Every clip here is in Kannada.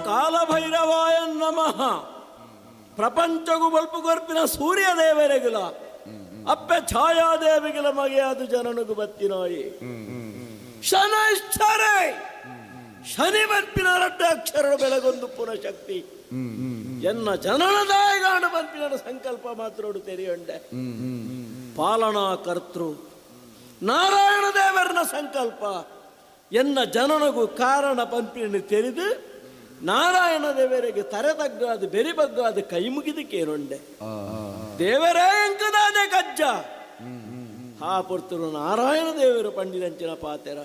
ಕಾಲಭೈರವಾಯ ನಮಃ. ಪ್ರಪಂಚಗೂ ಬಲ್ಪು ಗೊರ್ಪಿನ ಸೂರ್ಯ ದೇವರೆಗುಲ ಅಪ್ಪೆ ಛಾಯಾದೇವಿಗಳ ಮಗೆಯಾದು ಜನನಗು ಬತ್ತಿನಾಯಿ ಶನೈಶ್ಚರೇ ಶನಿ ಬಲ್ಪಿನ ರಡ್ಡ ಅಕ್ಷರ ಬೆಳಗೊಂದು ಪುನಃ ಶಕ್ತಿ ಎನ್ನ ಜನನದಾಯಗಾಂಡು ಬಲ್ಪಿನ ಸಂಕಲ್ಪ ಮಾತ್ರೋಡು ತೆರೆಯೊಂಡೆ ಪಾಲನಾ ಕರ್ತೃ ನಾರಾಯಣ ದೇವರನ ಸಂಕಲ್ಪ ಎನ್ನ ಜನನಗೂ ಕಾರಣ ಪಂಪಿನ ತೆರೆದು ನಾರಾಯಣ ದೇವರಿಗೆ ತರೆತಗ್ಗಾದು ಬೆರಿಬಗ್ಗಾದು ಕೈ ಮುಗಿದಕ್ಕೇನೊಂಡೆ ದೇವರೇ ಎಂಕದಾದೆ ಕಜ್ಜ ಹಾ ಪುರ್ತರು ನಾರಾಯಣ ದೇವರು ಪಂಡಿದಂಚಿನ ಪಾತೆರ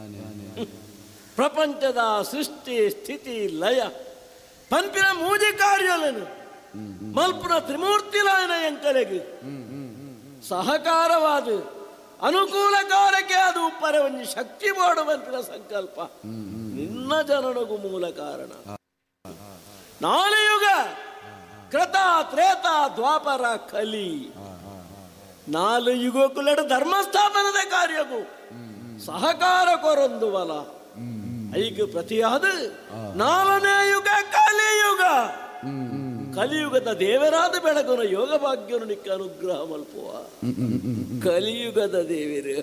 ಪ್ರಪಂಚದ ಸೃಷ್ಟಿ ಸ್ಥಿತಿ ಲಯ ಪಂಪಿನ ಮೂಜಿ ಕಾರ್ಯలను ಮಲ್ಪುನ ತ್ರಿಮೂರ್ತಿಲಾಯನ ಎಂಕಲೆಗೆ ಸಹಕಾರವಾದ ಅನುಕೂಲಕಾರಕ್ಕೆ ಅದು ಉಪ್ಪರೆ ಒಂದು ಶಕ್ತಿ ಮಾಡುವಂತಿನ ಸಂಕಲ್ಪ ನಿನ್ನ ಜನನಗೂ ಮೂಲ ಕಾರಣ. ನಾಲಯುಗ ಕೃತ ತ್ರೇತ ದ್ವಾಪರ ಕಲಿ ನಾಲು ಯುಗಕ್ಕುಲೆಡ ಧರ್ಮಸ್ಥಾಪನದ ಕಾರ್ಯಗೂ ಸಹಕಾರ ಕೊರೊಂದು ಬಲ ಐಗ ಪ್ರತಿಯಾದ ನಾಲ್ಕನೇ ಯುಗ ಕಲಿಯುಗ. ಕಲಿಯುಗದ ದೇವರಾದ ಬೆಳಗುನ ಯೋಗ ಭಾಗ್ಯನು ನಿಕ್ಕ ಅನುಗ್ರಹ ಮಲ್ಪುವ ಕಲಿಯುಗದ ದೇವರು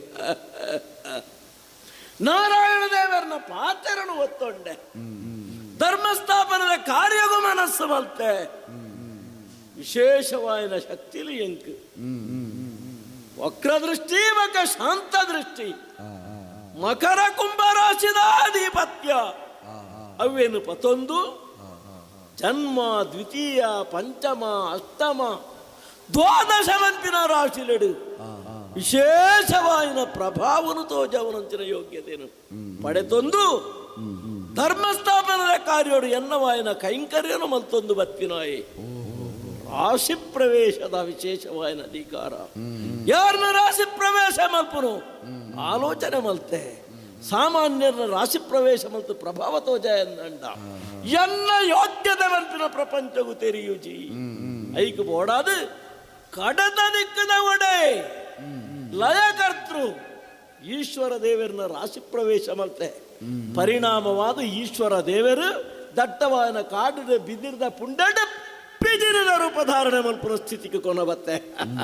ನಾರಾಯಣ ದೇವರನ್ನ ಪಾತ್ರನು ಒತ್ತೊಂಡೆ ಧರ್ಮಸ್ಥಾಪನದ ಕಾರ್ಯಗೂ ಮನಸ್ಸು ಮಲ್ತೆ ವಿಶೇಷವಾದ ಶಕ್ತಿಲಿ ಎಂಕ್ ವಕ್ರದೃಷ್ಟಿ ಮಕ ಶಾಂತ ದೃಷ್ಟಿ ಮಕರ ಕುಂಭರಾಶಿದ ಆಧಿಪತ್ಯ ಅವೇನು ಪತೊಂದು ಜನ್ಮ ದ್ವಿತೀಯ ಪಂಚಮ ಅಷ್ಟಮ ದ್ವಾದಶ ಮಂತಿನ ರಾಶಿಲೆಡು ವಿಶೇಷವಾಯಿನ ಪ್ರಭಾವನು ತೋಜವನಂಚಿನ ಯೋಗ್ಯತೆಯನ್ನು ಪಡೆತೊಂದು ಧರ್ಮಸ್ಥಾಪನದ ಕಾರ್ಯೋಡು ಎನ್ನವಾಯಿನ ಕೈಂಕರ್ಯನು ಮಲ್ತೊಂದು ಬತ್ತಿನಾಯಿ ರಾಶಿ ಪ್ರವೇಶದ ವಿಶೇಷವಾಯಿನ ಅಧಿಕಾರ ಯಾರನ್ನ ರಾಶಿ ಪ್ರವೇಶ ಮಲ್ಪನು ಆಲೋಚನೆ ಮಲ್ತೆ ಸಾಮಾನ್ಯರ ರಾಶಿ ಪ್ರವೇಶ ಮಲ್ತು ಪ್ರಭಾವ ತೋಜ ಎಂದಂಡ ಎನ್ನ ಯೋಗ್ಯತೆ ಮಲ್ಪಿನ ಪ್ರಪಂಚವು ತೆರೆಯುಜಿ ಐಕು ಬೋಡಾದು ಕಡದ ದಿಕ್ಕದ ಒಡೆ ಲಯಕರ್ತೃ ಈಶ್ವರ ದೇವರನ್ನ ರಾಶಿ ಪ್ರವೇಶ ಮಲ್ತೆ ಪರಿಣಾಮವಾದ ಈಶ್ವರ ದೇವರು ದಟ್ಟವಾದ ಕಾಡಿನ ಬಿದಿರದ ಪುಂಡಡ ಬಿದಿರದ ರೂಪಧಾರಣೆ ಮಲ್ಪುನ ಸ್ಥಿತಿಗೆ ಕೊನಬತ್ತೆ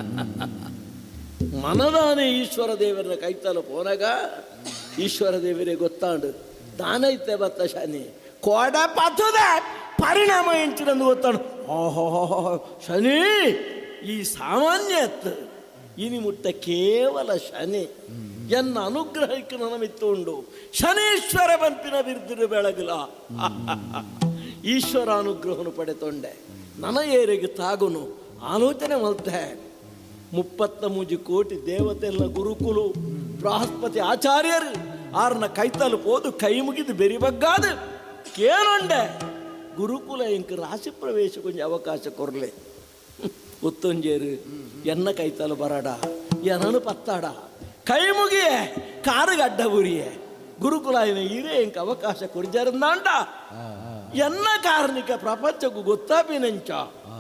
ಮನದಾನೆ ಈಶ್ವರ ದೇವರನ್ನ ಕೈತಲು ಪೋನಾಗ ಈಶ್ವರ ದೇವರೇ ಗೊತ್ತಾಂಡು ದಾನೈತೆ ಬತ್ತ ಶನಿ ಕೋಡ ಪಥದ ಪರಿಣಾಮ ಎಂಚಿನಂದು ಗೊತ್ತಾಂಡು ಓಹೋ ಶನಿ ಈ ಸಾಮಾನ್ಯ ಇನಿ ಮುಟ್ಟ ಕೇವಲ ಶನಿ ಎನ್ನ ಅನುಗ್ರಹಕ್ಕೆ ನನಮಿತ್ತುಂಡು ಶನೀಶ್ವರ ಬಂಪಿನ ಬಿರ್ದಿರು ಬೆಳಗಲ ಈಶ್ವರ ಅನುಗ್ರಹನು ಪಡೆತೊಂಡೆ ನನ ಏರಿಗೆ ತಾಗುನು ಆಲೋಚನೆ ಮಲ್ತೆ 33 ಕೋಟಿ ದೇವತೆಲ್ಲ ಗುರುಕುಲು ಬೃಹಸ್ಪತಿ ಆಚಾರ್ಯರು ಆರ್ನ ಕೈತಲು ಪೋದು ಕೈ ಮುಗಿದು ಬೆರಿಬಗ್ಗಾದು ಕೇಳೊಂಡೆ ಗುರುಕುಲ ಇಂಕ ರಾಶಿ ಪ್ರವೇಶ ಕೊಂಚ ಅವಕಾಶ ಕೊರ್ಲೆ ಉತ್ತೊಂಜೇರು ಎನ್ನ ಕೈತಲು ಬರಡ ಎನನು ಪತ್ತಾಡ ಕೈ ಮುಗಿಯೇ ಕಾರಿಗೆ ಅಡ್ಡ ಉರಿಯೇ ಗುರುಕುಲ ಇರೇ ಇಂಕ ಅವಕಾಶ ಕೊಡ್ಜಾರಂದಾಂಡ ಎನ್ನ ಕಾರಣಿಕ ಪ್ರಪಂಚಕ್ಕೂ ಗೊತ್ತಾಪಿನಂಚ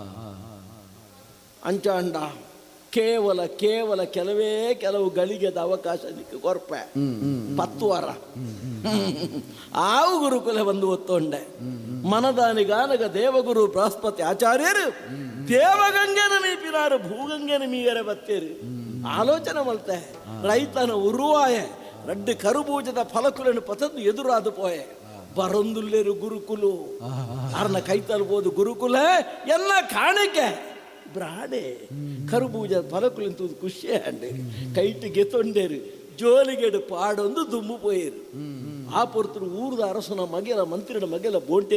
ಅಂಚ ಅಂಡ ಕೇವಲ ಕೆಲವು ಗಳಿಗೆದ ಅವಕಾಶ ಕೊರ್ಪೆ 10 ವಾರ ಆವು ಗುರುಕುಲ ಬಂದು ಒತ್ತೊಂಡೆ ಮನದಾನಿಗಾನಗ ದೇವಗುರು ಬೃಹಸ್ಪತಿ ಆಚಾರ್ಯರು ದೇವಗಂಗೆನ ಮೀಪಿನಾರು ಭೂಗಂಗೆನ ಮೀಯರ ಬತ್ತೇರು ಆಲೋಚನೆ ಮಲ್ತೆ ರೈತನ ಉರುವಾಯ ರಡ್ಡು ಕರುಬೂಜದ ಫಲಕುలను ಪತಂದು ಎದುರಾದು ಪೋಯೆ ಬರೊಂದುಲ್ಲೇರು ಗುರುಕುಲು ಅರ್ನ ಕೈತಲ್ಬೋದು ಗುರುಕುಲ ಎಲ್ಲ ಕಾಣಿಕೆ ಬ್ರಾಡೆ ಕರುಬೂಜ ಫಲಕುಲಿಂತು ಖುಷಿ ಅಂಡೆ ಕೈಟ್ ಗೆತ್ತೊಂಡೇರು ಜೋಲಿಗೆಡು ಪಾಡೊಂದು ದುಮ್ಮು ಪೋಯೇರು ಆ ಪೊರ್ತರು ಊರದ ಅರಸನ ಮಗೆಲ ಮಂತ್ರಿನ ಮಗೆಲ ಬೋಂಟೆ